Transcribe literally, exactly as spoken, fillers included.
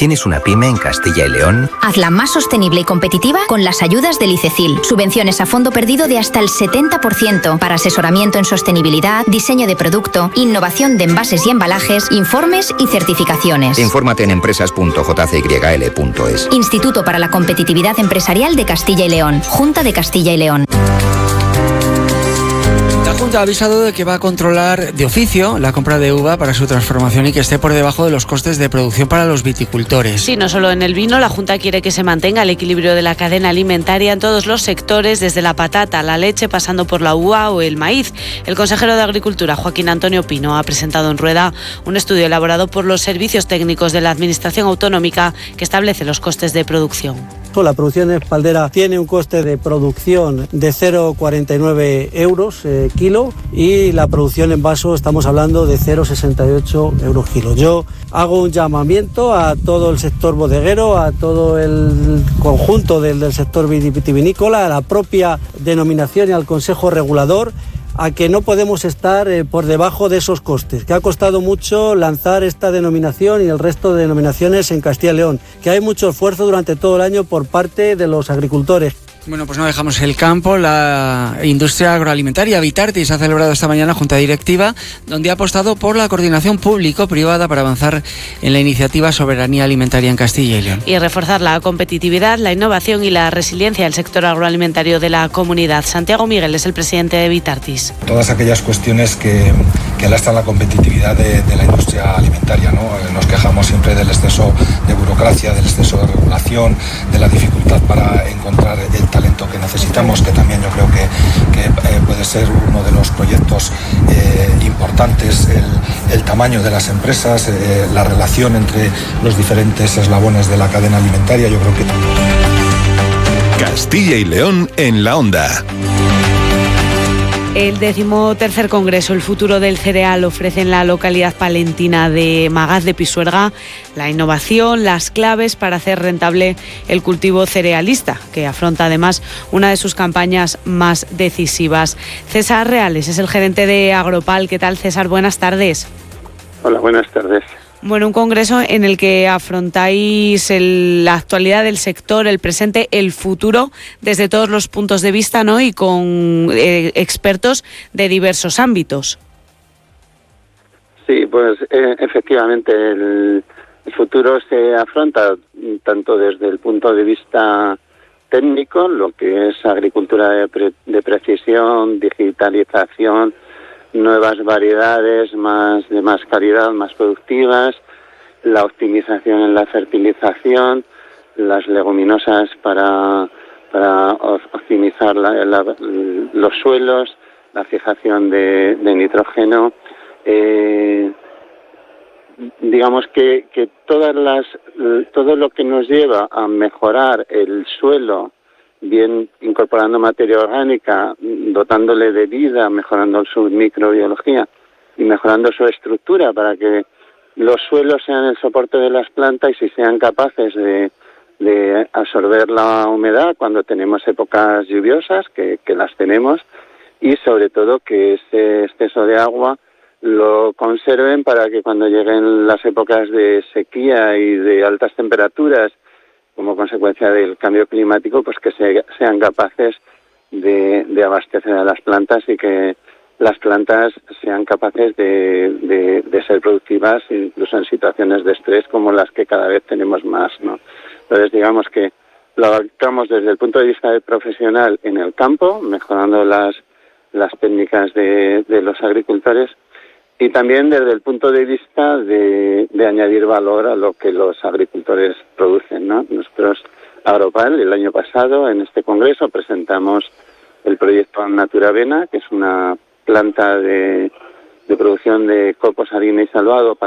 ¿Tienes una pyme en Castilla y León? Hazla más sostenible y competitiva con las ayudas del ICECIL. Subvenciones a fondo perdido de hasta el setenta por ciento para asesoramiento en sostenibilidad, diseño de producto, innovación de envases y embalajes, informes y certificaciones. Infórmate en empresas punto j c y l punto es. Instituto para la Competitividad Empresarial de Castilla y León. Junta de Castilla y León. La Junta ha avisado de que va a controlar de oficio la compra de uva para su transformación y que esté por debajo de los costes de producción para los viticultores. Sí, no solo en el vino, la Junta quiere que se mantenga el equilibrio de la cadena alimentaria en todos los sectores, desde la patata, la leche, pasando por la uva o el maíz. El consejero de Agricultura, Joaquín Antonio Pino, ha presentado en Rueda un estudio elaborado por los servicios técnicos de la Administración Autonómica que establece los costes de producción. La producción en espaldera tiene un coste de producción de cero coma cuarenta y nueve euros eh, kilo y la producción en vaso estamos hablando de cero coma sesenta y ocho euros kilo. Yo hago un llamamiento a todo el sector bodeguero, a todo el conjunto del, del sector vitivinícola, a la propia denominación y al Consejo Regulador, a que no podemos estar eh, por debajo de esos costes, que ha costado mucho lanzar esta denominación y el resto de denominaciones en Castilla y León, que hay mucho esfuerzo durante todo el año por parte de los agricultores. Bueno, pues no dejamos el campo. La industria agroalimentaria Vitartis ha celebrado esta mañana junta directiva donde ha apostado por la coordinación público-privada para avanzar en la iniciativa Soberanía Alimentaria en Castilla y León. Y reforzar la competitividad, la innovación y la resiliencia del sector agroalimentario de la comunidad. Santiago Miguel es el presidente de Vitartis. Todas aquellas cuestiones que, que alastran la competitividad de, de la industria alimentaria, ¿no? Nos quejamos siempre del exceso de burocracia, del exceso de regulación, de la dificultad para encontrar el talento que necesitamos, que también yo creo que, que eh, puede ser uno de los proyectos eh, importantes, el, el tamaño de las empresas, eh, la relación entre los diferentes eslabones de la cadena alimentaria, yo creo que... Castilla y León en la onda. El decimotercer Congreso El Futuro del Cereal ofrece en la localidad palentina de Magaz de Pisuerga la innovación, las claves para hacer rentable el cultivo cerealista, que afronta además una de sus campañas más decisivas. César Reales es el gerente de Agropal. ¿Qué tal, César? Buenas tardes. Hola, buenas tardes. Bueno, un congreso en el que afrontáis el, la actualidad del sector, el presente, el futuro, desde todos los puntos de vista, ¿no? Y con eh, expertos de diversos ámbitos. Sí, pues eh, efectivamente el, el futuro se afronta tanto desde el punto de vista técnico, lo que es agricultura de, pre, de precisión, digitalización, nuevas variedades más de más calidad, más productivas, la optimización en la fertilización, las leguminosas para para optimizar la, la, los suelos, la fijación de, de nitrógeno, eh, digamos que que todas las todo lo que nos lleva a mejorar el suelo, bien incorporando materia orgánica, dotándole de vida, mejorando su microbiología y mejorando su estructura para que los suelos sean el soporte de las plantas y sean capaces de, de absorber la humedad cuando tenemos épocas lluviosas, que, que las tenemos, y sobre todo que ese exceso de agua lo conserven para que cuando lleguen las épocas de sequía y de altas temperaturas como consecuencia del cambio climático, pues que se, sean capaces de, de abastecer a las plantas y que las plantas sean capaces de, de, de ser productivas incluso en situaciones de estrés como las que cada vez tenemos más, ¿no? Entonces, digamos que lo abarcamos desde el punto de vista profesional en el campo, mejorando las, las técnicas de, de los agricultores, y también desde el punto de vista de, de añadir valor a lo que los agricultores producen, ¿no? Nosotros, Agropal, el año pasado en este congreso presentamos el proyecto Naturavena, que es una planta de, de producción de copos, harina y salvado